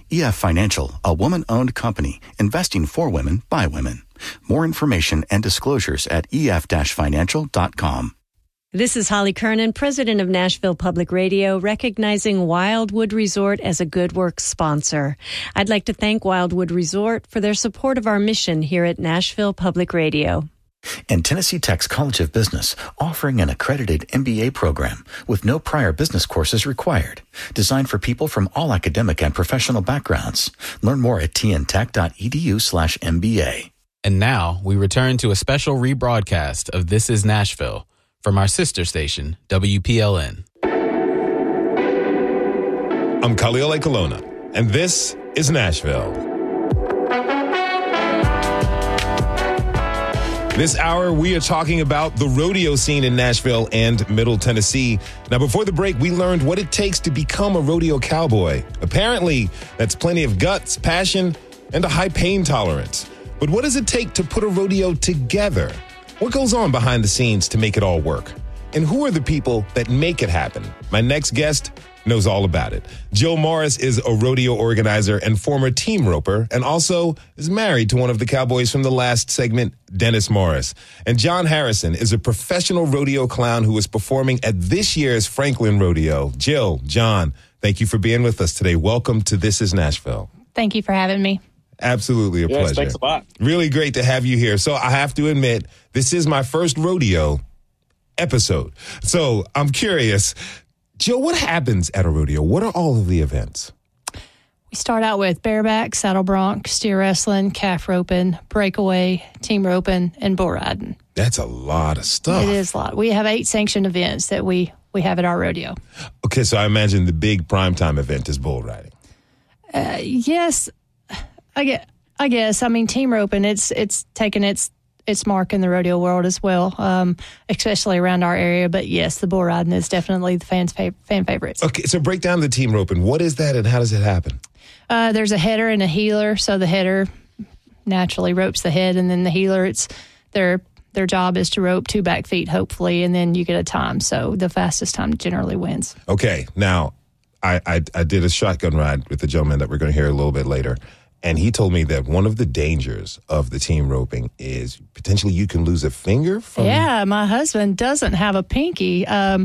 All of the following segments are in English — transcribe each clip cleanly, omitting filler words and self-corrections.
EF Financial, a woman-owned company, investing for women by women. More information and disclosures at ef-financial.com. This is Holly Kernan, president of Nashville Public Radio, recognizing Wildwood Resort as a Good Works sponsor. I'd like to thank Wildwood Resort for their support of our mission here at Nashville Public Radio. And Tennessee Tech's College of Business, offering an accredited MBA program with no prior business courses required, designed for people from all academic and professional backgrounds. Learn more at tntech.edu/MBA. And now we return to a special rebroadcast of This is Nashville from our sister station, WPLN. I'm Khalil Ekulona, and this is Nashville. This hour, we are talking about the rodeo scene in Nashville and Middle Tennessee. Now, before the break, we learned what it takes to become a rodeo cowboy. Apparently, that's plenty of guts, passion, and a high pain tolerance. But what does it take to put a rodeo together? What goes on behind the scenes to make it all work? And who are the people that make it happen? My next guest knows all about it. Jill Morris is a rodeo organizer and former team roper, and also is married to one of the cowboys from the last segment, Dennis Morris. And John Harrison is a professional rodeo clown who is performing at this year's Franklin Rodeo. Jill, John, thank you for being with us today. Welcome to This is Nashville. Thank you for having me. Absolutely a pleasure. Thanks a lot. Really great to have you here. So I have to admit, this is my first rodeo episode. So I'm curious, Jill, what happens at a rodeo? What are all of the events? We start out with bareback, saddle bronc, steer wrestling, calf roping, breakaway, team roping, and bull riding. That's a lot of stuff. It is a lot. We have 8 sanctioned events that we have at our rodeo. Okay, so I imagine the big primetime event is bull riding. Yes, I guess. I mean, team roping, it's taken its mark in the rodeo world as well, especially around our area. But yes, the bull riding is definitely the fan favorites. Okay, so break down the team roping. What is that and how does it happen? There's a header and a heeler. So the header naturally ropes the head, and then the heeler, it's their job is to rope 2 back feet, hopefully, and then you get a time. So the fastest time generally wins. Okay, now I did a shotgun ride with the gentleman that we're going to hear a little bit later. And he told me that one of the dangers of the team roping is potentially you can lose a finger from... Yeah, my husband doesn't have a pinky.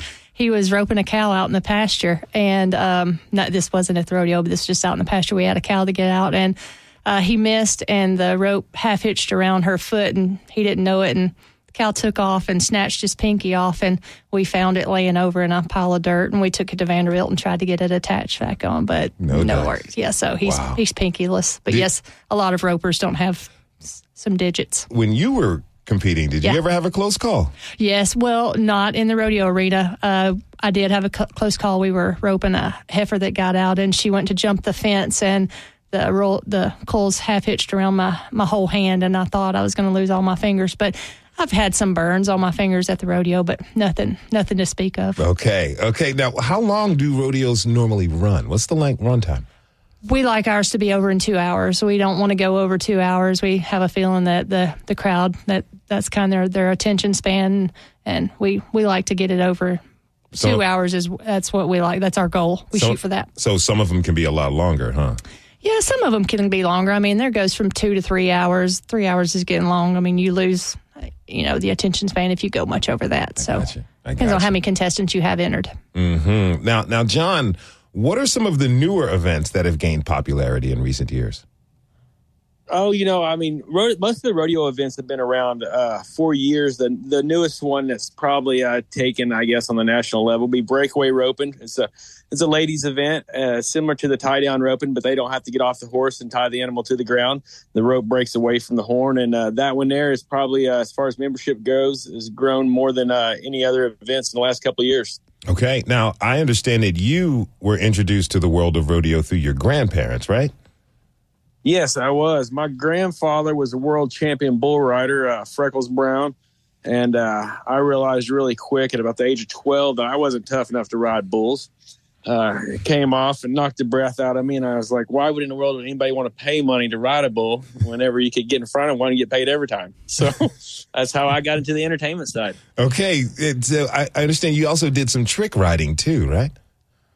He was roping a cow out in the pasture, and this wasn't at the rodeo, but this was just out in the pasture. We had a cow to get out, and he missed, and the rope half hitched around her foot, and he didn't know it, and the cow took off and snatched his pinky off, and we found it laying over in a pile of dirt, and we took it to Vanderbilt and tried to get it attached back on, but no works. Yeah, so he's pinkyless. But yes, a lot of ropers don't have some digits. When you were competing, did you ever have a close call? Yes, well, not in the rodeo arena. I did have a close call. We were roping a heifer that got out, and she went to jump the fence, and the coils half hitched around my whole hand, and I thought I was going to lose all my fingers, but I've had some burns on my fingers at the rodeo, but nothing to speak of. Okay. Now, how long do rodeos normally run? What's the run time? We like ours to be over in 2 hours. We don't want to go over 2 hours. We have a feeling that the crowd, that's kind of their attention span, and we like to get it over 2 hours. That's what we like. That's our goal. We shoot for that. So some of them can be a lot longer, huh? Yeah, some of them can be longer. I mean, there goes from 2 to 3 hours. 3 hours is getting long. I mean, you lose... the attention span if you go much over that. So depends on how many contestants you have entered. Mm-hmm. Now, John, what are some of the newer events that have gained popularity in recent years? Oh, I mean, most of the rodeo events have been around 4 years. The newest one that's probably taken, I guess, on the national level will be breakaway roping. It's a ladies' event, similar to the tie-down roping, but they don't have to get off the horse and tie the animal to the ground. The rope breaks away from the horn, and that one there is probably, as far as membership goes, has grown more than any other events in the last couple of years. Okay. Now, I understand that you were introduced to the world of rodeo through your grandparents, right? Yes, I was. My grandfather was a world champion bull rider, Freckles Brown. And I realized really quick at about the age of 12 that I wasn't tough enough to ride bulls. It came off and knocked the breath out of me. And I was like, why would in the world would anybody want to pay money to ride a bull whenever you could get in front of one and get paid every time? So that's how I got into the entertainment side. Okay. I understand you also did some trick riding too, right?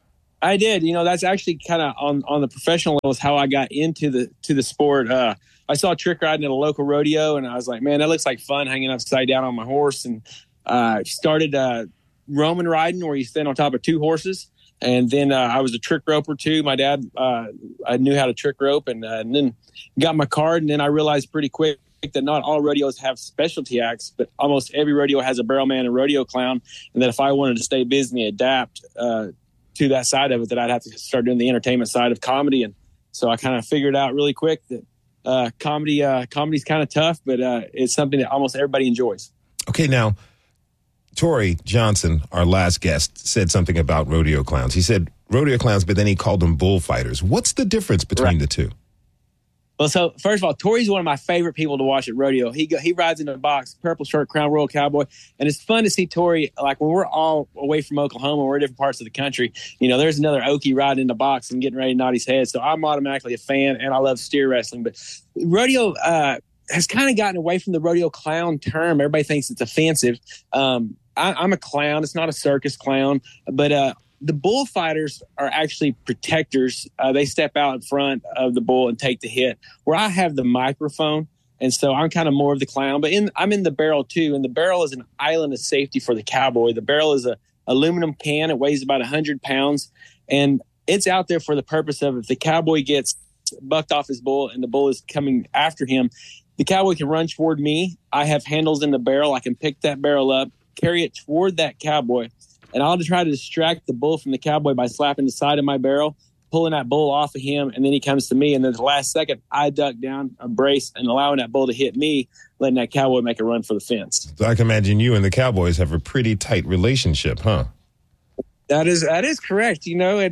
I did. That's actually kind of on the professional level is how I got into the sport. I saw trick riding at a local rodeo, and I was like, man, that looks like fun, hanging upside down on my horse. And started Roman riding, where you stand on top of two horses. And then I was a trick roper too. My dad, I knew how to trick rope, and then got my card. And then I realized pretty quick that not all rodeos have specialty acts, but almost every rodeo has a barrel man and rodeo clown. And that if I wanted to stay busy and adapt to that side of it, that I'd have to start doing the entertainment side of comedy. And so I kind of figured out really quick that comedy's kind of tough, but it's something that almost everybody enjoys. Okay, now, Torrey Johnson, our last guest, said something about rodeo clowns. He said rodeo clowns, but then he called them bullfighters. What's the difference between the two? Well, so first of all, Torrey's one of my favorite people to watch at rodeo. He rides in a box, purple shirt, Crown Royal Cowboy, and it's fun to see Torrey. Like when we're all away from Oklahoma, we're in different parts of the country. There's another Okie riding in the box and getting ready to nod his head. So I'm automatically a fan, and I love steer wrestling. But rodeo has kind of gotten away from the rodeo clown term. Everybody thinks it's offensive. I'm a clown. It's not a circus clown, but the bullfighters are actually protectors. They step out in front of the bull and take the hit, where I have the microphone. And so I'm kind of more of the clown, but I'm in the barrel too. And the barrel is an island of safety for the cowboy. The barrel is a aluminum can. It weighs about 100 pounds, and it's out there for the purpose of if the cowboy gets bucked off his bull and the bull is coming after him, the cowboy can run toward me. I have handles in the barrel. I can pick that barrel up, carry it toward that cowboy, and I'll try to distract the bull from the cowboy by slapping the side of my barrel, pulling that bull off of him, and then he comes to me. And then the last second, I duck down, a brace, and allowing that bull to hit me, letting that cowboy make a run for the fence. So I can imagine you and the Cowboys have a pretty tight relationship, huh? That is correct.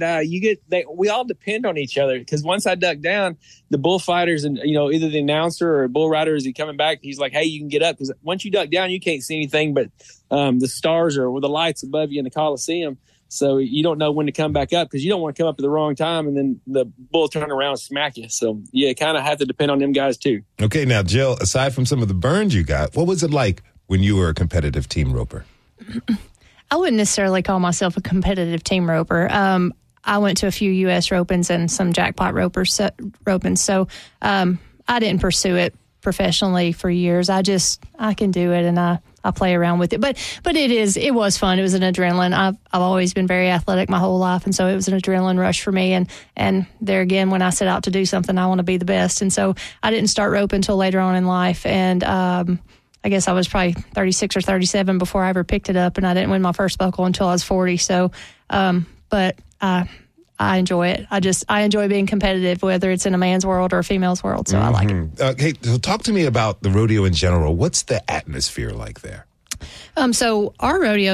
And we all depend on each other, because once I duck down, the bullfighters and either the announcer or bull rider, is he coming back? He's like, hey, you can get up, because once you duck down, you can't see anything but the stars or the lights above you in the Coliseum. So you don't know when to come back up, because you don't want to come up at the wrong time and then the bull turn around and smack you. So you kind of have to depend on them guys too. Okay, now Jill, aside from some of the burns you got, what was it like when you were a competitive team roper? I wouldn't necessarily call myself a competitive team roper. I went to a few U.S. ropings and some jackpot ropings, so I didn't pursue it professionally for years. I can do it, and I play around with it. But it was fun. It was an adrenaline. I've always been very athletic my whole life, and so it was an adrenaline rush for me. And there again, when I set out to do something, I want to be the best. And so I didn't start roping until later on in life, and I guess I was probably 36 or 37 before I ever picked it up, and I didn't win my first buckle until I was 40. So, but I enjoy it. I enjoy being competitive, whether it's in a man's world or a female's world. So I like it. Hey, so talk to me about the rodeo in general. What's the atmosphere like there? So our rodeo,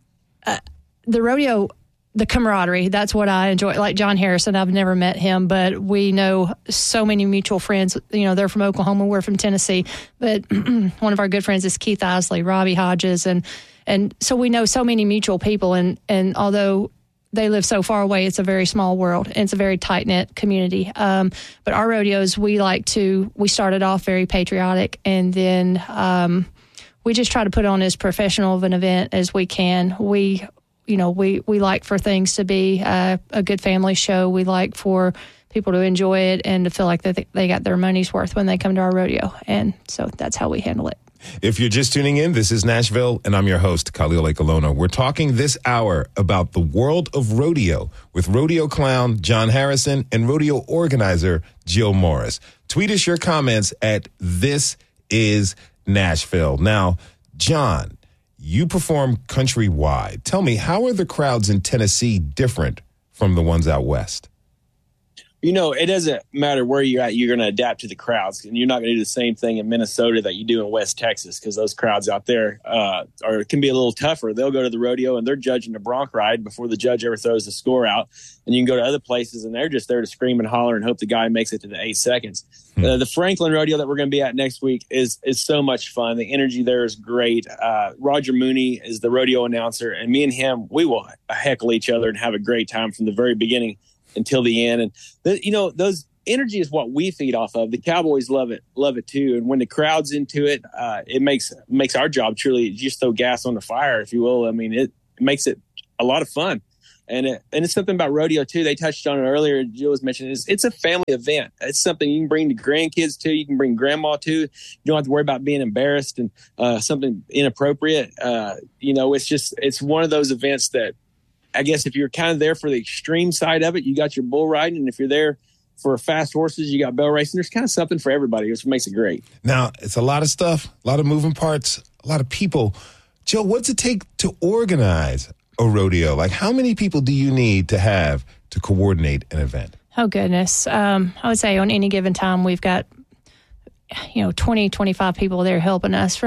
the camaraderie, that's what I enjoy. Like John Harrison, I've never met him, but we know so many mutual friends. They're from Oklahoma, we're from Tennessee, but one of our good friends is Keith Isley, Robbie Hodges, and so we know so many mutual people, and although they live so far away, it's a very small world, and it's a very tight-knit community. But our rodeos, we started off very patriotic, and then we just try to put on as professional of an event as we can. We like for things to be a good family show. We like for people to enjoy it and to feel like that they got their money's worth when they come to our rodeo. And so that's how we handle it. If you're just tuning in, this is Nashville, and I'm your host, Khalil Ekulona. We're talking this hour about the world of rodeo with rodeo clown John Harrison and rodeo organizer Jill Morris. Tweet us your comments at This Is Nashville. Now, John, you perform countrywide. Tell me, how are the crowds in Tennessee different from the ones out west? It doesn't matter where you're at. You're going to adapt to the crowds, and you're not going to do the same thing in Minnesota that you do in West Texas, because those crowds out there can be a little tougher. They'll go to the rodeo and they're judging the bronc ride before the judge ever throws the score out. And you can go to other places and they're just there to scream and holler and hope the guy makes it to the 8 seconds. The Franklin rodeo that we're going to be at next week is so much fun. The energy there is great. Roger Mooney is the rodeo announcer, and me and him, we will heckle each other and have a great time from the very beginning until the end. And those energy is what we feed off of. The Cowboys love it too. And when the crowd's into it, it makes our job truly just throw gas on the fire, if you will. I mean, it makes it a lot of fun. And it's something about rodeo too. They touched on it earlier. Jill was mentioning it's a family event. It's something you can bring the grandkids to. You can bring grandma to. You don't have to worry about being embarrassed and something inappropriate. It's one of those events that I guess if you're kind of there for the extreme side of it, you got your bull riding, and if you're there for fast horses, you got bell racing. There's kind of something for everybody, which makes it great. Now, it's a lot of stuff, a lot of moving parts, a lot of people. Joe, what's it take to organize a rodeo? Like, how many people do you need to have to coordinate an event? Oh, goodness. I would say on any given time, we've got, 20, 25 people there helping us.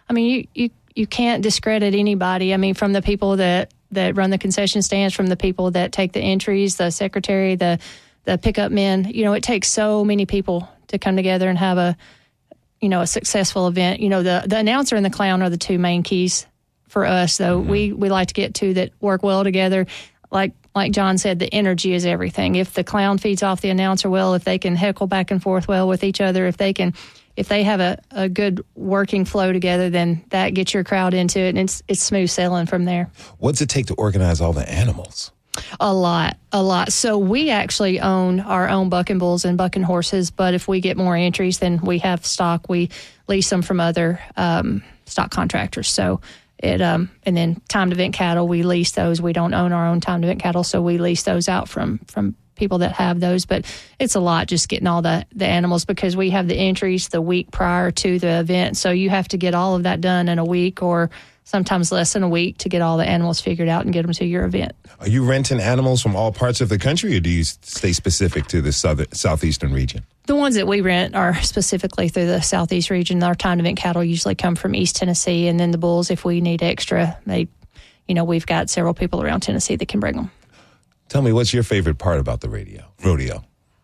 You can't discredit anybody. From the people that run the concession stands, from the people that take the entries, the secretary, the pickup men. It takes so many people to come together and have a successful event. The announcer and the clown are the two main keys for us, though. Mm-hmm. We like to get two that work well together. Like John said, the energy is everything. If the clown feeds off the announcer well, if they can heckle back and forth well with each other, if they have a good working flow together, then that gets your crowd into it, and it's smooth sailing from there. What's it take to organize all the animals? A lot. So we actually own our own bucking bulls and bucking horses, but if we get more entries, then we have stock. We lease them from other stock contractors. So and then timed event cattle, we lease those. We don't own our own timed event cattle, so we lease those out from people that have those. But it's a lot just getting all the animals, because we have the entries the week prior to the event. So you have to get all of that done in a week, or sometimes less than a week, to get all the animals figured out and get them to your event. Are you renting animals from all parts of the country, or do you stay specific to the southeastern region? The ones that we rent are specifically through the southeast region. Our timed event cattle usually come from East Tennessee, and then the bulls, if we need extra, we've got several people around Tennessee that can bring them. Tell me, what's your favorite part about the rodeo?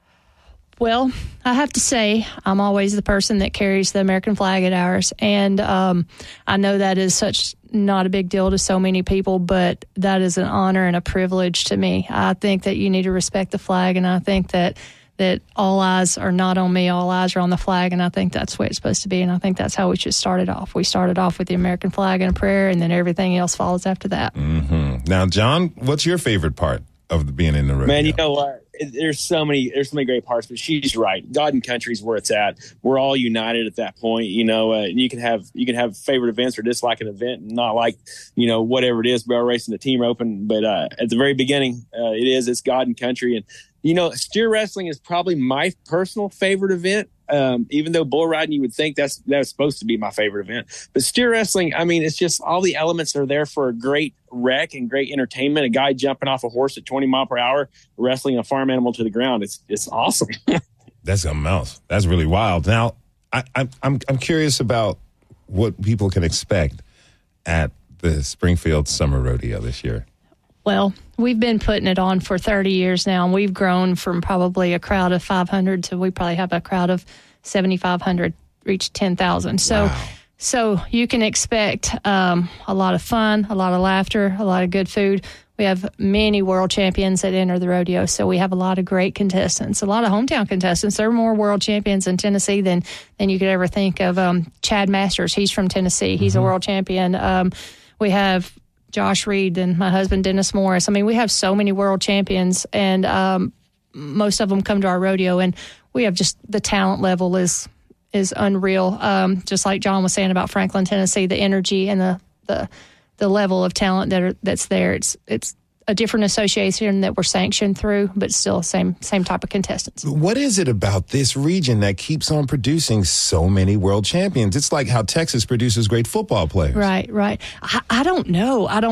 Well, I have to say, I'm always the person that carries the American flag at ours. And I know that is such not a big deal to so many people, but that is an honor and a privilege to me. I think that you need to respect the flag, and I think that all eyes are not on me, all eyes are on the flag, and I think that's the way it's supposed to be, and I think that's how we should start it off. We started off with the American flag and a prayer, and then everything else follows after that. Mm-hmm. Now, John, what's your favorite part of being in the rodeo? Man, you know what? There's so many great parts, but she's right. God and country is where it's at. We're all united at that point. You can have favorite events or dislike an event and not like, whatever it is, barrel racing, the team roping. But at the very beginning, it's God and country. And, steer wrestling is probably my personal favorite event. Even though bull riding, you would think that's supposed to be my favorite event. But steer wrestling, it's just all the elements are there for a great wreck and great entertainment. A guy jumping off a horse at 20 miles per hour, wrestling a farm animal to the ground. It's awesome. That's something else. That's really wild. Now, I'm curious about what people can expect at the Springfield Summer Rodeo this year. Well, we've been putting it on for 30 years now, and we've grown from probably a crowd of 500 to we probably have a crowd of 7,500, reached 10,000. So you can expect a lot of fun, a lot of laughter, a lot of good food. We have many world champions that enter the rodeo, so we have a lot of great contestants, a lot of hometown contestants. There are more world champions in Tennessee than you could ever think of. Chad Masters, he's from Tennessee. He's a world champion. We have Josh Reed and my husband, Dennis Morris. We have so many world champions, and most of them come to our rodeo, and we have just the talent level is unreal. Just like John was saying about Franklin, Tennessee, the energy and the level of talent that's there. It's a different association that we're sanctioned through, but still same type of contestants. What is it about this region that keeps on producing so many world champions? It's like how Texas produces great football players. Right. I don't know. I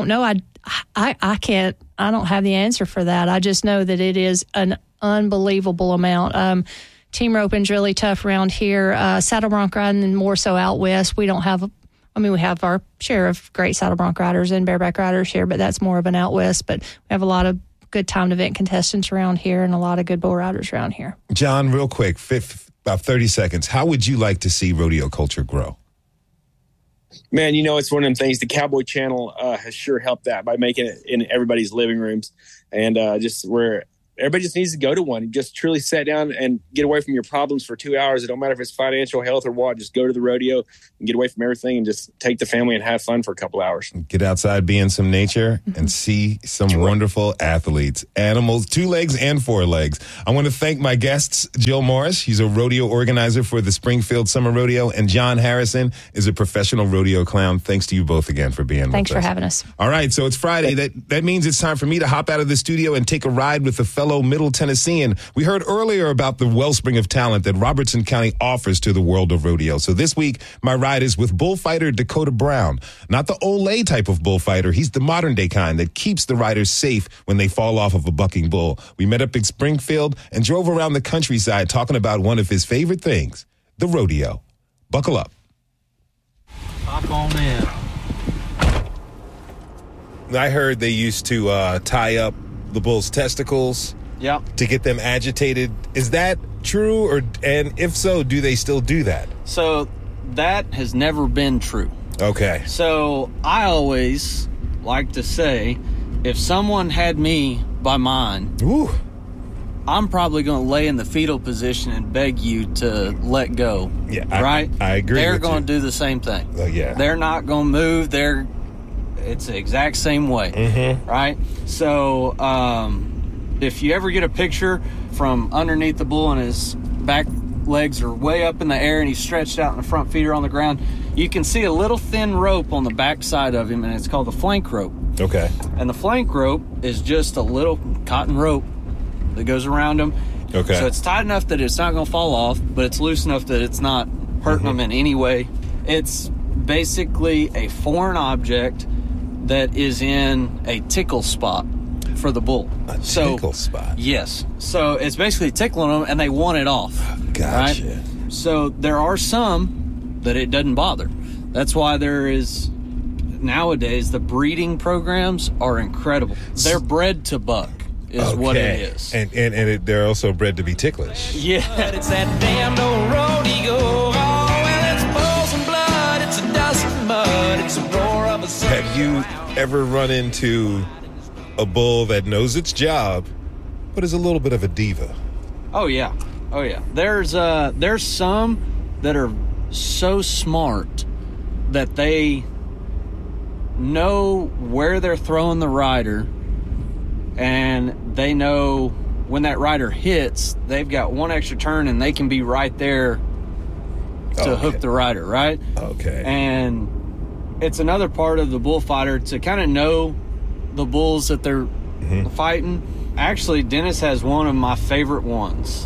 don't have the answer for that. I just know that it is an unbelievable amount. Team roping's really tough around here. Saddle bronc riding, and more so out west. We don't have we have our share of great saddle bronc riders and bareback riders here, but that's more of an out west. But we have a lot of good timed event contestants around here and a lot of good bull riders around here. John, real quick, about 30 seconds. How would you like to see rodeo culture grow? Man, it's one of them things. The Cowboy Channel has sure helped that by making it in everybody's living rooms, and just where everybody just needs to go to one. Just truly sit down and get away from your problems for 2 hours. It don't matter if it's financial, health, or what. Just go to the rodeo and get away from everything and just take the family and have fun for a couple hours. Get outside, be in some nature, and see some wonderful athletes, animals, 2 legs and 4 legs. I want to thank my guests, Jill Morris. She's a rodeo organizer for the Springfield Summer Rodeo, and John Harrison is a professional rodeo clown. Thanks to you both again for being with us. Thanks for having us. All right, so it's Friday. That means it's time for me to hop out of the studio and take a ride with a fellow Middle Tennessean. We heard earlier about the wellspring of talent that Robertson County offers to the world of rodeo. So this week, my ride is with bullfighter Dakota Brown. Not the Olay type of bullfighter. He's the modern day kind that keeps the riders safe when they fall off of a bucking bull. We met up in Springfield and drove around the countryside talking about one of his favorite things, the rodeo. Buckle up. Hop on in. I heard they used to tie up the bull's testicles to get them agitated. Is that true? And if so, do they still do that? So that has never been true. Okay. So I always like to say, if someone had me by mine, I'm probably going to lay in the fetal position and beg you to let go. Yeah, right? I agree. They're going to do the same thing. Yeah. They're not going to move. It's the exact same way, right? So if you ever get a picture from underneath the bull and his back legs are way up in the air and he's stretched out and the front feet are on the ground, you can see a little thin rope on the back side of him, and it's called the flank rope. Okay. And the flank rope is just a little cotton rope that goes around him. Okay. So it's tight enough that it's not going to fall off, but it's loose enough that it's not hurting them in any way. It's basically a foreign object that is in a tickle spot for the bull. A tickle spot? Yes. So it's basically tickling them, and they want it off. Gotcha. Right? So there are some that it doesn't bother. That's why there is, nowadays, the breeding programs are incredible. They're bred to buck, is what it is. And they're also bred to be ticklish. Yeah. But it's that damned old rodeo. Oh, well, it's balls and blood. It's a dust and mud. It's a roar of a... Have you ever run into a bull that knows its job, but is a little bit of a diva? Oh, yeah. Oh, yeah. There's some that are so smart that they know where they're throwing the rider, and they know when that rider hits, they've got one extra turn and they can be right there to hook the rider, right? Okay. And it's another part of the bullfighter to kind of know the bulls that they're fighting. Actually, Dennis has one of my favorite ones.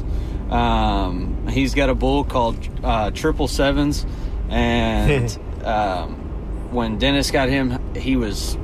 He's got a bull called 777s, and when Dennis got him, he was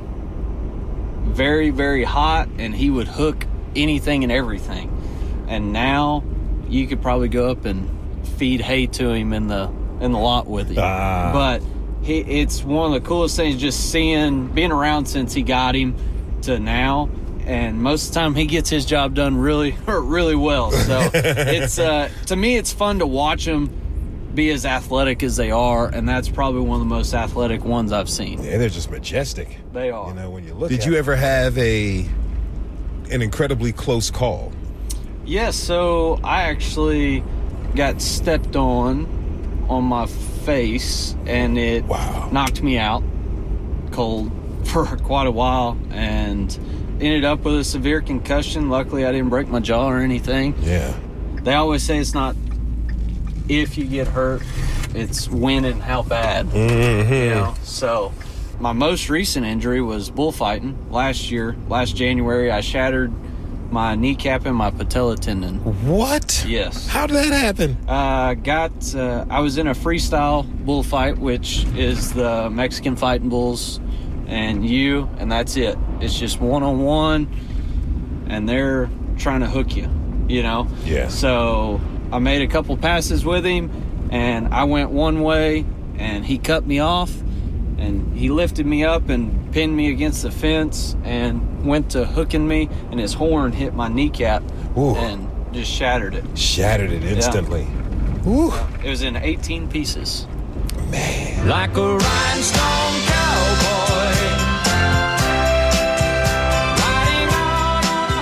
very, very hot, and he would hook anything and everything. And now you could probably go up and feed hay to him in the lot with him. But it's one of the coolest things, just being around since he got him to now. And most of the time he gets his job done really, really well. So it's to me, it's fun to watch them be as athletic as they are, and that's probably one of the most athletic ones I've seen. Yeah, they're just majestic. They are. You know, when you look. Did you ever have an incredibly close call? Yes. So I actually got stepped on my face, and it knocked me out cold for quite a while, and ended up with a severe concussion. Luckily, I didn't break my jaw or anything. Yeah. They always say it's not if you get hurt, it's when and how bad. You know? So my most recent injury was bullfighting last January. I shattered my kneecap and my patella tendon. What? Yes. How did that happen? I was in a freestyle bullfight, which is the Mexican fighting bulls and that's it. It's just one-on-one, and they're trying to hook you, you know? Yeah. So I made a couple passes with him, and I went one way, and he cut me off, and he lifted me up and pinned me against the fence and went to hooking me, and his horn hit my kneecap and just shattered it. Shattered it instantly. Yeah. Ooh. It was in 18 pieces. Man. Like a rhinestone cowboy.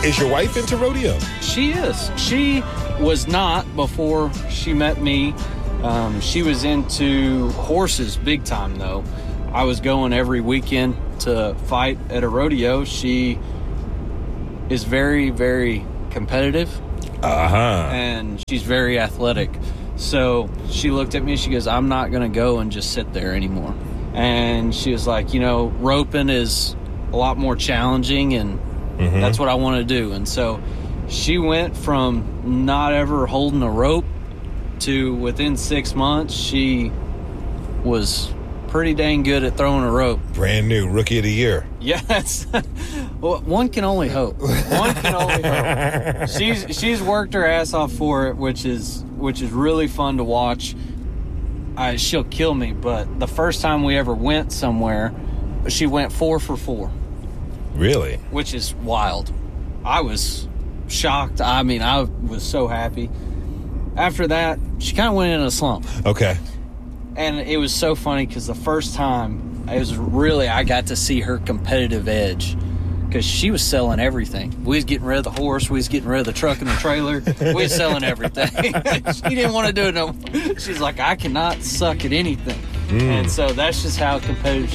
Is your wife into rodeo? She is. She was not before she met me. She was into horses big time, though. I was going every weekend to fight at a rodeo. She is very, very competitive. And she's very athletic. So she looked at me, she goes, I'm not going to go and just sit there anymore. And she was like, roping is a lot more challenging, and that's what I want to do. And so she went from not ever holding a rope to within 6 months, she was pretty dang good at throwing a rope. Brand new, rookie of the year. Yes. Well, one can only hope. One can only hope. She's worked her ass off for it, which is really fun to watch. She'll kill me, but the first time we ever went somewhere, she went 4 for 4. Really? Which is wild. I was shocked. I mean, I was so happy. After that, she kind of went in a slump. Okay. And it was so funny because the first time, I got to see her competitive edge, because she was selling everything. We was getting rid of the horse. We was getting rid of the truck and the trailer. We was selling everything. She didn't want to do it no more. She's like, I cannot suck at anything. And so that's just how competitive